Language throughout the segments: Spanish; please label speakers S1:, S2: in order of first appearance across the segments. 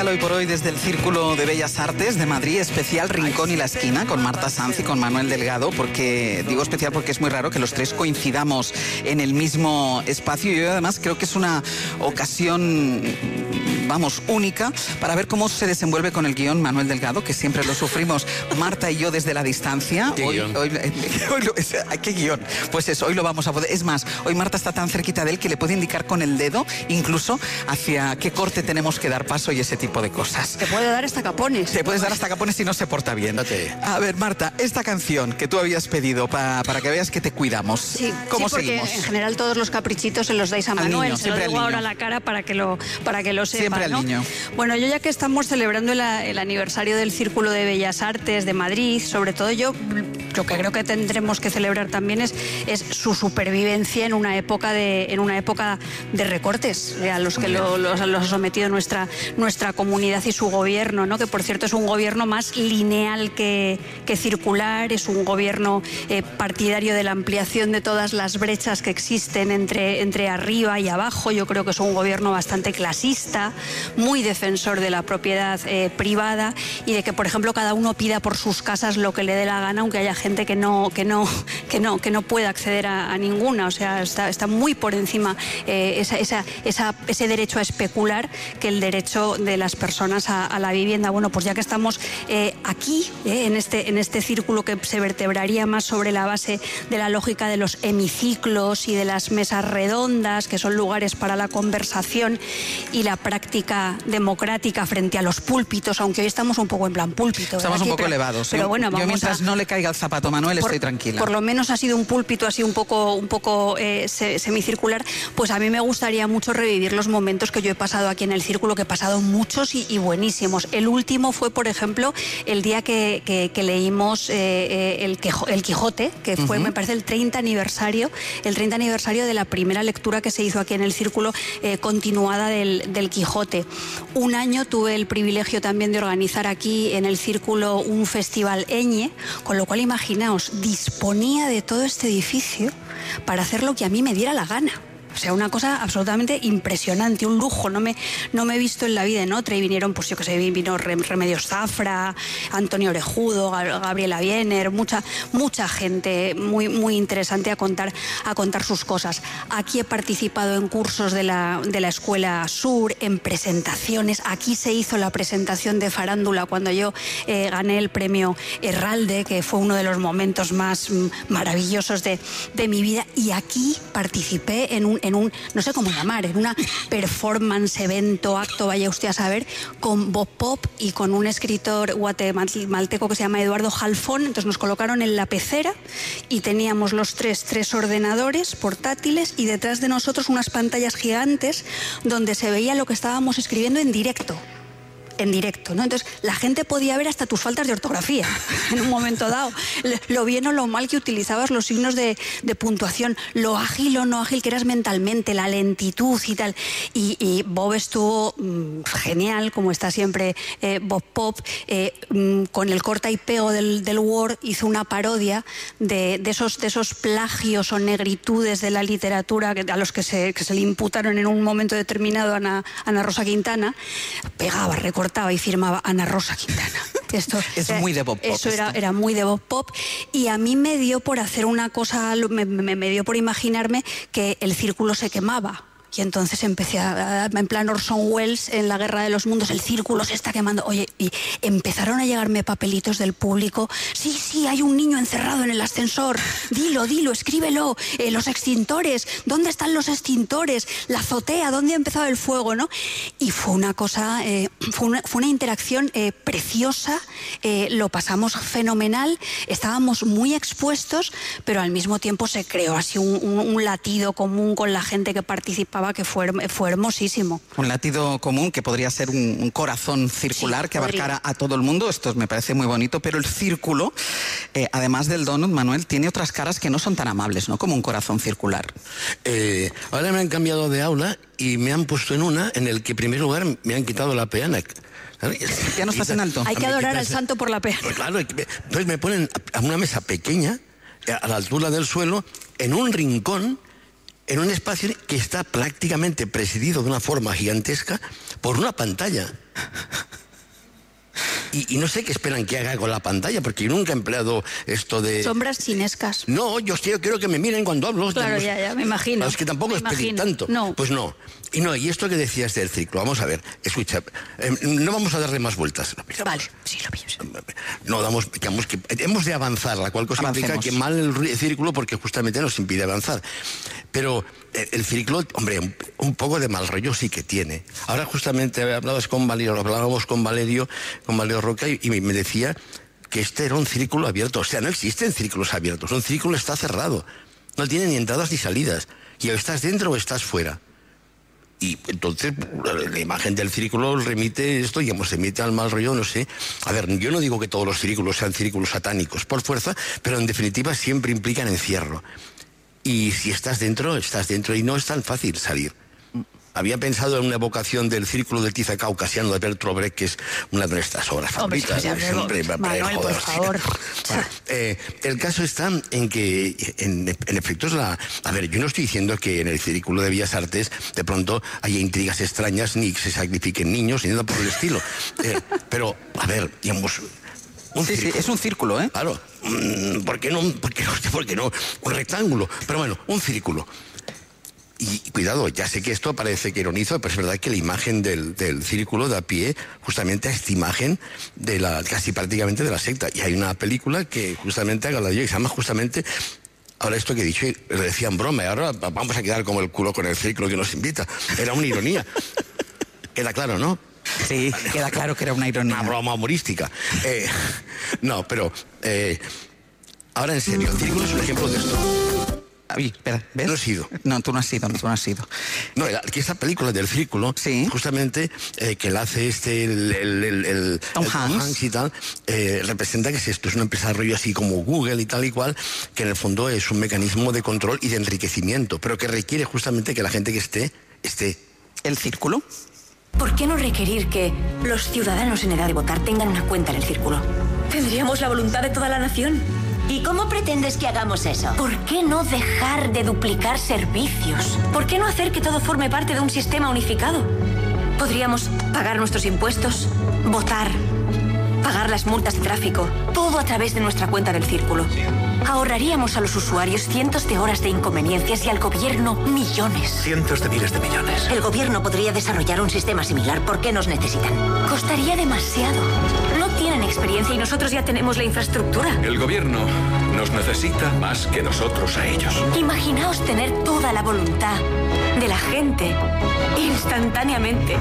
S1: especial hoy por hoy desde el Círculo de Bellas Artes de Madrid, especial Rincón y la Esquina con Marta Sanz y con Manuel Delgado, porque digo especial porque es muy raro que los tres coincidamos en el mismo espacio y yo además creo que es una ocasión, vamos, única para ver cómo se desenvuelve con el guión Manuel Delgado, que siempre lo sufrimos Marta y yo desde la distancia.
S2: ¿Qué guión?
S1: ¿Qué guión? Pues eso, hoy lo vamos a poder. Es más, hoy Marta está tan cerquita de él que le puede indicar con el dedo incluso hacia qué corte tenemos que dar paso y ese tipo de cosas.
S3: Te puede dar hasta capones.
S1: Te puedes dar hasta capones si no se porta bien. A ver, Marta, esta canción que tú habías pedido para que veas que te cuidamos.
S3: Sí,
S1: ¿Cómo
S3: porque
S1: seguimos?
S3: en general todos los caprichitos se los dais a Manuel.
S1: Niño,
S3: se lo digo ahora a la cara para que lo sepa,
S1: siempre al
S3: ¿no?
S1: niño.
S3: Bueno, yo ya que estamos celebrando el aniversario del Círculo de Bellas Artes de Madrid, sobre todo yo lo que creo que tendremos que celebrar también es su supervivencia en una época de recortes a los que los ha sometido nuestra comunidad y su gobierno, ¿no? Que por cierto es un gobierno más lineal que circular, es un gobierno partidario de la ampliación de todas las brechas que existen entre arriba y abajo. Yo creo que es un gobierno bastante clasista, muy defensor de la propiedad privada y de que, por ejemplo, cada uno pida por sus casas lo que le dé la gana, aunque haya gente que no pueda acceder a ninguna. O sea, está muy por encima ese derecho a especular que el derecho de las personas a la vivienda. Bueno, pues ya que estamos aquí, en este círculo que se vertebraría más sobre la base de la lógica de los hemiciclos y de las mesas redondas, que son lugares para la conversación y la práctica democrática frente a los púlpitos, aunque hoy estamos un poco en plan púlpito.
S1: Estamos un poco elevados.
S3: Pero bueno,
S1: yo mientras no le caiga el zapato a Manuel estoy tranquila.
S3: Por lo menos ha sido un púlpito así un poco semicircular. Pues a mí me gustaría mucho revivir los momentos que yo he pasado aquí en el círculo, que he pasado muchos y buenísimos. El último fue, por ejemplo, el día que leímos el Quijote, que fue, me parece, el 30 aniversario de la primera lectura que se hizo aquí en el círculo, continuada del Quijote. Un año tuve el privilegio también de organizar aquí en el círculo un festival Eñe, con lo cual imaginaos, disponía de todo este edificio para hacer lo que a mí me diera la gana. O sea, una cosa absolutamente impresionante, un lujo, no me he visto en la vida en otra. Y vinieron, pues yo que sé, vino Remedios Zafra, Antonio Orejudo, Gabriela Biener, mucha gente muy interesante a contar sus cosas. Aquí he participado en cursos de la Escuela Sur, en presentaciones. Aquí se hizo la presentación de farándula cuando yo gané el premio Herralde, que fue uno de los momentos más maravillosos de mi vida. Y aquí participé en un, no sé cómo llamar, en una performance, evento, acto, vaya usted a saber, con Bob Pop y con un escritor guatemalteco que se llama Eduardo Jalfón. Entonces nos colocaron en la pecera y teníamos los tres ordenadores portátiles y detrás de nosotros unas pantallas gigantes donde se veía lo que estábamos escribiendo en directo, ¿no? Entonces la gente podía ver hasta tus faltas de ortografía en un momento dado, lo bien o lo mal que utilizabas los signos de puntuación, lo ágil o no ágil que eras mentalmente, la lentitud y tal. Y Bob estuvo genial, como está siempre Bob Pop, con el corta y pego del Word hizo una parodia de esos plagios o negritudes de la literatura a los que se le imputaron en un momento determinado a Ana Rosa Quintana. Pegaba, recortaba y firmaba Ana Rosa Quintana. Esto
S1: es muy de Bob Pop.
S3: Eso era muy de Bob Pop. Y a mí me dio por hacer una cosa, me dio por imaginarme que el círculo se quemaba. Y entonces empecé en plan Orson Welles en La Guerra de los Mundos, el círculo se está quemando. Oye, y empezaron a llegarme papelitos del público. Sí, hay un niño encerrado en el ascensor. Dilo, escríbelo. Los extintores, ¿dónde están los extintores? La azotea, ¿dónde ha empezado el fuego, no? Y fue una cosa, fue una interacción preciosa. Lo pasamos fenomenal. Estábamos muy expuestos, pero al mismo tiempo se creó así un latido común con la gente que participaba, que fue hermosísimo.
S1: Un latido común que podría ser un corazón circular, sí, que abarcara a todo el mundo. Esto me parece muy bonito, pero el círculo, además del donut, Manuel, tiene otras caras que no son tan amables, ¿no? Como un corazón circular.
S2: Ahora me han cambiado de aula y me han puesto en una en el que en primer lugar me han quitado la peana.
S1: Ya no estás en alto.
S3: Hay que adorar al santo por la peana.
S2: Pues claro, entonces me ponen a una mesa pequeña, a la altura del suelo, en un rincón, en un espacio que está prácticamente presidido de una forma gigantesca por una pantalla. Y no sé qué esperan que haga con la pantalla, porque yo nunca he empleado esto de...
S3: Sombras chinescas.
S2: No, yo quiero que me miren cuando hablo.
S3: Claro, ya, me imagino.
S2: Es que tampoco es pedir tanto.
S3: No.
S2: Pues no. Y esto que decías del círculo, vamos a ver, escucha, no vamos a darle más vueltas.
S3: Vale, sí, lo pillo.
S2: No damos, digamos que hemos de avanzar, la cual cosa implica que mal el círculo porque justamente nos impide avanzar. Pero el círculo, hombre, un poco de mal rollo sí que tiene. Ahora justamente hablábamos con Valerio Roca y me decía que este era un círculo abierto. O sea, no existen círculos abiertos, un círculo está cerrado. No tiene ni entradas ni salidas. Y o estás dentro o estás fuera. Y entonces la imagen del círculo remite esto, digamos, remite al mal rollo, no sé. A ver, yo no digo que todos los círculos sean círculos satánicos por fuerza, pero en definitiva siempre implican encierro. Y si estás dentro y no es tan fácil salir. Había pensado en una evocación del Círculo del Tiza Caucasiano de Bertolt Brecht, que es una de nuestras obras favoritas.
S3: Manuel, por favor.
S2: Bueno, el caso está en que, en efecto, a ver, yo no estoy diciendo que en el Círculo de Bellas Artes de pronto haya intrigas extrañas, ni se sacrifiquen niños, ni nada por el estilo. Pero, a ver, digamos...
S1: Sí, es un círculo, ¿eh?
S2: Claro. ¿Por qué no? Un rectángulo. Pero bueno, un círculo. Y cuidado, ya sé que esto parece que ironizo, pero es verdad que la imagen del círculo da pie justamente a esta imagen casi prácticamente de la secta. Y hay una película que justamente haga la de ello, y se llama justamente, ahora esto que he dicho, le decían broma, y ahora vamos a quedar como el culo con el círculo que nos invita. Era una ironía. Queda claro, ¿no?
S1: Sí, queda claro que era una ironía.
S2: Una broma humorística. No, pero ahora en serio, el círculo es un ejemplo de esto.
S1: Ay, espera, ¿ves?
S2: No he sido.
S1: No, tú no has sido.
S2: No, que esa película del círculo,
S1: sí,
S2: justamente, que la hace
S1: Tom Hanks
S2: y tal, representa que es una empresa de rollo así como Google y tal y cual, que en el fondo es un mecanismo de control y de enriquecimiento, pero que requiere justamente que la gente que esté.
S1: ¿El círculo?
S4: ¿Por qué no requerir que los ciudadanos en edad de votar tengan una cuenta en el círculo? Tendríamos la voluntad de toda la nación.
S5: ¿Y cómo pretendes que hagamos eso?
S4: ¿Por qué no dejar de duplicar servicios? ¿Por qué no hacer que todo forme parte de un sistema unificado? Podríamos pagar nuestros impuestos, votar, pagar las multas de tráfico, todo a través de nuestra cuenta del círculo. Ahorraríamos a los usuarios cientos de horas de inconveniencias y al gobierno millones.
S6: Cientos de miles de millones.
S5: El gobierno podría desarrollar un sistema similar. ¿Por qué nos necesitan?
S4: Costaría demasiado. No tienen experiencia y nosotros ya tenemos la infraestructura.
S6: El gobierno nos necesita más que nosotros a ellos.
S4: Imaginaos tener toda la voluntad de la gente instantáneamente.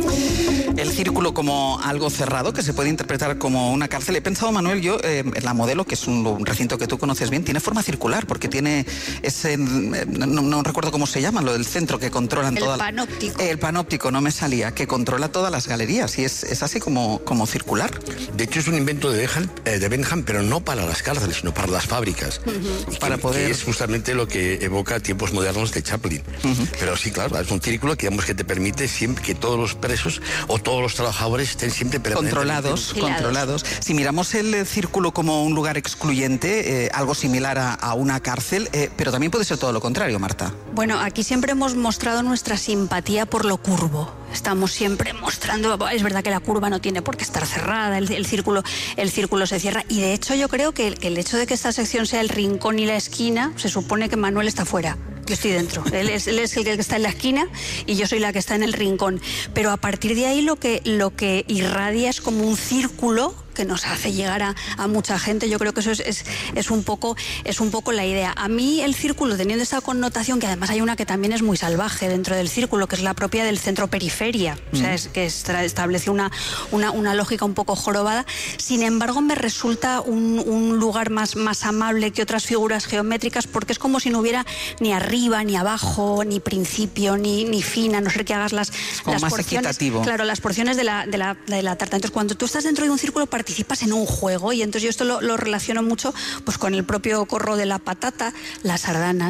S1: El círculo como algo cerrado que se puede interpretar como una cárcel. He pensado, Manuel, yo, la Modelo, que es un recinto que tú conoces bien, tiene forma circular porque tiene ese, no recuerdo cómo se llama, lo del centro que controlan
S3: toda... El panóptico.
S1: El panóptico, no me salía, que controla todas las galerías y es así como circular.
S2: De hecho, es un invento de Benham, pero no para las cárceles, sino para las fábricas.
S1: Para poder...
S2: Que es justamente lo que evoca tiempos modernos de Chaplin. Pero sí, claro, es un círculo que, digamos, que te permite siempre que todos los presos o todos los trabajadores estén siempre
S1: controlados. Si miramos el círculo como un lugar excluyente, algo similar a una cárcel, pero también puede ser todo lo contrario, Marta.
S3: Bueno, aquí siempre hemos mostrado nuestra simpatía por lo curvo. Estamos siempre mostrando, es verdad que la curva no tiene por qué estar cerrada, el círculo se cierra, y de hecho yo creo que el hecho de que esta sección sea el rincón y la esquina, se supone que Manuel está fuera. Yo estoy dentro, él es el que está en la esquina y yo soy la que está en el rincón. Pero a partir de ahí lo que irradia es como un círculo que nos hace llegar a mucha gente. Yo creo que eso es un poco la idea. A mí el círculo, teniendo esa connotación, que además hay una que también es muy salvaje dentro del círculo, que es la propia del centro-periferia, o sea, es que establece una lógica un poco jorobada. Sin embargo, me resulta un lugar más amable que otras figuras geométricas, porque es como si no hubiera ni arriba, ni abajo, ni principio, ni fin, a no ser que hagas las
S1: más
S3: porciones.
S1: Equitativo.
S3: Claro, las porciones de la tarta. Entonces, cuando tú estás dentro de un círculo, participas en un juego, y entonces yo esto lo relaciono mucho pues con el propio corro de la patata, las sardanas,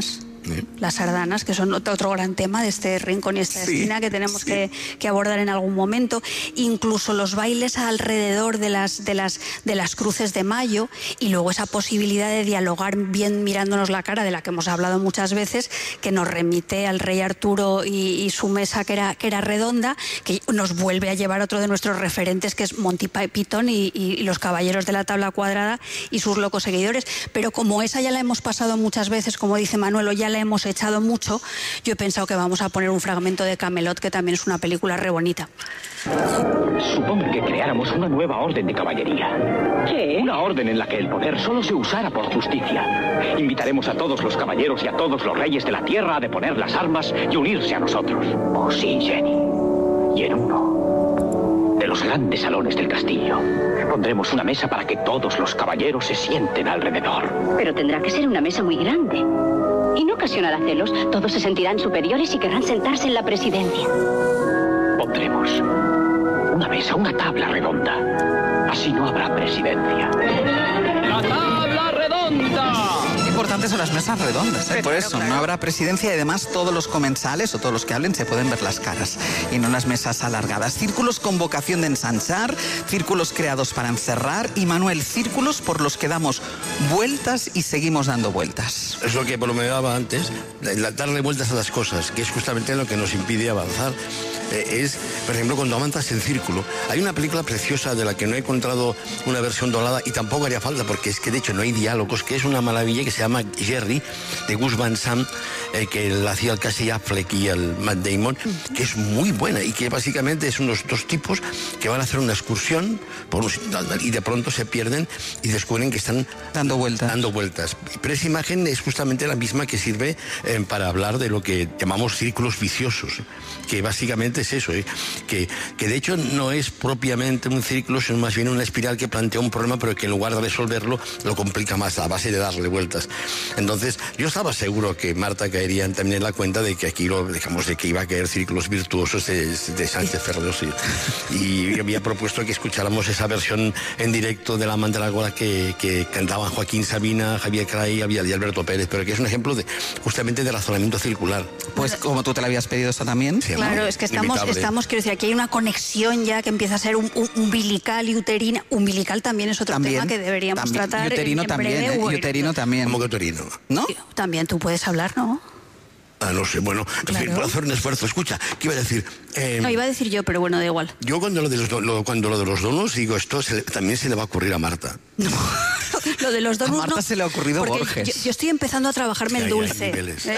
S3: Las sardanas, que son otro gran tema de este rincón y esta esquina que tenemos que abordar en algún momento. Incluso los bailes alrededor de las cruces de mayo, y luego esa posibilidad de dialogar bien mirándonos la cara, de la que hemos hablado muchas veces, que nos remite al rey Arturo y su mesa que era redonda, que nos vuelve a llevar otro de nuestros referentes, que es Monty Python y los caballeros de la tabla cuadrada y sus locos seguidores. Pero como esa ya la hemos pasado muchas veces, como dice Manuel, o ya la hemos echado mucho, yo he pensado que vamos a poner un fragmento de Camelot, que también es una película re bonita.
S7: Supón que creáramos una nueva orden de caballería.
S5: ¿Qué?
S7: Una orden en la que el poder solo se usara por justicia. Invitaremos a todos los caballeros y a todos los reyes de la tierra a deponer las armas y unirse a nosotros. Oh, sí, Jenny. Y en uno de los grandes salones del castillo pondremos una mesa para que todos los caballeros se sienten alrededor.
S5: Pero tendrá que ser una mesa muy grande. Y no ocasionará celos. Todos se sentirán superiores y querrán sentarse en la presidencia.
S7: Pondremos una mesa, una tabla redonda. Así no habrá presidencia. ¡La tabla redonda!
S1: Importantes son las mesas redondas, por eso no habrá presidencia, y además todos los comensales o todos los que hablen se pueden ver las caras y no las mesas alargadas. Círculos con vocación de ensanchar, círculos creados para encerrar, y Manuel, círculos por los que damos vueltas y seguimos dando vueltas.
S2: Es lo que bromeaba antes, darle vueltas a las cosas, que es justamente lo que nos impide avanzar. Es, por ejemplo, cuando avanzas en círculo. Hay una película preciosa de la que no he encontrado una versión doblada, y tampoco haría falta, porque es que de hecho no hay diálogos, que es una maravilla, que se llama Jerry, de Gus Van Sant, que la hacía el Casey Affleck y el Matt Damon, que es muy buena, y que básicamente es unos dos tipos que van a hacer una excursión y de pronto se pierden y descubren que están
S1: dando vueltas.
S2: Pero esa imagen es justamente la misma que sirve para hablar de lo que llamamos círculos viciosos, que básicamente es eso, que de hecho no es propiamente un círculo, sino más bien una espiral que plantea un problema, pero que en lugar de resolverlo lo complica más a base de darle vueltas. Entonces yo estaba seguro que Marta caería también en la cuenta de que aquí de que iba a caer círculos virtuosos de Sánchez Ferlosio, y había propuesto que escucháramos esa versión en directo de La Mandrágora que cantaban Joaquín Sabina, Javier Cray y Alberto Pérez, pero que es un ejemplo justamente de razonamiento circular.
S1: Pues como tú te la habías pedido esta también.
S3: Sí, claro, ¿no? Es que estamos, quiero decir, aquí hay una conexión ya que empieza a ser umbilical y uterina. Umbilical también es otro tema que deberíamos tratar.
S1: Uterino
S3: en
S1: también,
S3: breve.
S1: Uterino también.
S2: ¿Cómo que uterino?
S1: ¿No?
S3: También tú puedes hablar, ¿no?
S2: No sé, bueno, en fin, por hacer un esfuerzo. Escucha, ¿qué iba a decir?
S3: No, iba a decir yo, pero bueno, da igual.
S2: Yo cuando lo de los donuts digo, esto también se le va a ocurrir a Marta.
S3: No. Lo de los donuts
S1: a Marta se le ha ocurrido Borges.
S3: Yo estoy empezando a trabajarme el dulce.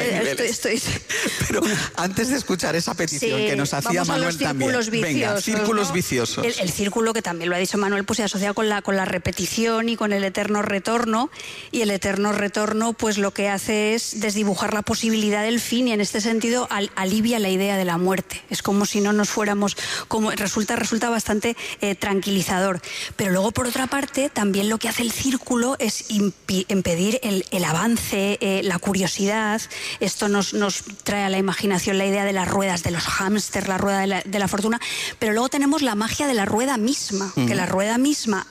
S1: Pero antes de escuchar esa petición que nos hacía Manuel también. Venga, círculos viciosos.
S3: El círculo, que también lo ha dicho Manuel, pues se asocia con la repetición y con el eterno retorno. Y el eterno retorno, pues lo que hace es desdibujar la posibilidad del fin, y en este sentido alivia la idea de la muerte. Es como si no nos fuéramos, resulta bastante tranquilizador. Pero luego, por otra parte, también lo que hace el círculo es impedir el avance, la curiosidad. Esto nos trae a la imaginación la idea de las ruedas de los hámsters, la rueda de la fortuna. Pero luego tenemos la magia de la rueda misma, que la rueda misma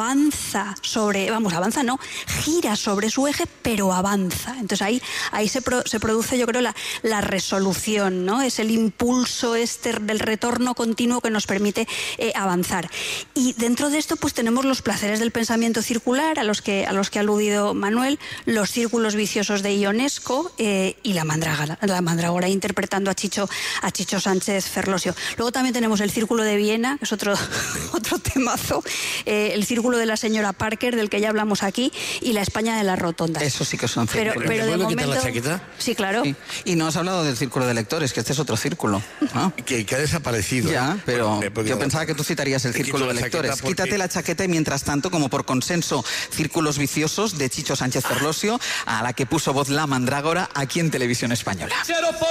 S3: gira sobre su eje, pero avanza. Entonces ahí se produce, yo creo, la resolución, ¿no? Es el impulso del retorno continuo que nos permite avanzar. Y dentro de esto, pues tenemos los placeres del pensamiento circular, a los que ha aludido Manuel, los círculos viciosos de Ionesco y la Mandrágora interpretando a Chicho Sánchez Ferlosio. Luego también tenemos el Círculo de Viena, que es otro temazo, el Círculo de la señora Parker, del que ya hablamos aquí, y la España de las Rotondas.
S1: Eso sí que son círculos.
S3: Pero de momento,
S2: quitar la chaqueta?
S3: Sí, claro.
S1: Sí. Y no has hablado del Círculo de Lectores, que este es otro círculo, ¿no?
S2: Que ha desaparecido.
S1: Ya, pero yo pensaba que tú citarías el Círculo de Lectores. Quítate la chaqueta, y mientras tanto, como por consenso, Círculos viciosos de Chicho Sánchez Ferlosio, a la que puso voz La Mandrágora aquí en Televisión Española.